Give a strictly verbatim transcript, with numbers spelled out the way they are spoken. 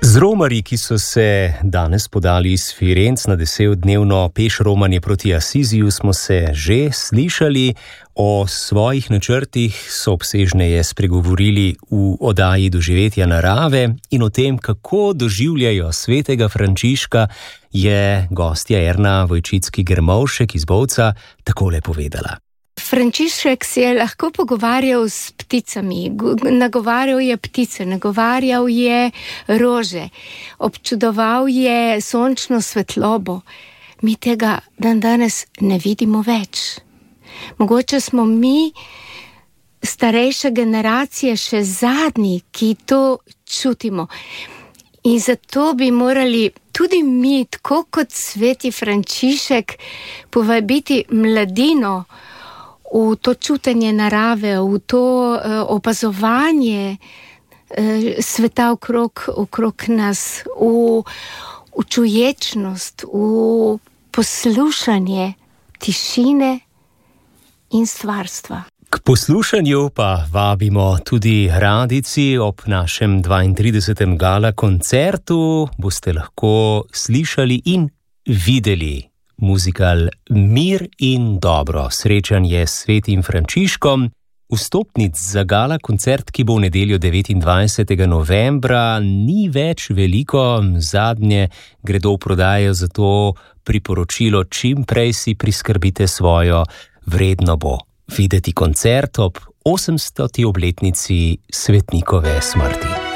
Z romarji, ki so se danes podali iz Firenc na desetdnevno peš romanje proti Asiziju, smo se že slišali. O svojih načrtih so obsežneje spregovorili v oddaji Doživetja narave in o tem, kako doživljajo svetega Frančiška, je gostja Erna Vojčicki-Grmovšek iz Bovca takole povedala. Frančišek se je lahko pogovarjal s pticami, nagovarjal je ptice, nagovarjal je rože, občudoval je sončno svetlobo. Mi tega dan danes ne vidimo več. Mogoče smo mi, starejše generacije, še zadnji, ki to čutimo. In zato bi morali tudi mi, tako kot sveti Frančišek, povabiti mladino v to čutenje narave, v to uh, opazovanje uh, sveta okrog, okrog nas, v, v čuječnost, v poslušanje tišine in stvarstva. K poslušanju pa vabimo tudi radijci. Ob našem dvaintridesetem gala koncertu boste lahko slišali in videli muzikal Mir in dobro, srečanje s svetim Frančiškom. Vstopnic za gala koncert, ki bo v nedeljo devetindvajsetega novembra, ni več veliko, zadnje gredo v prodajo, zato priporočilo čim prej si priskrbite svojo. Vredno bo videti koncert ob osemstoti obletnici svetnikove smrti.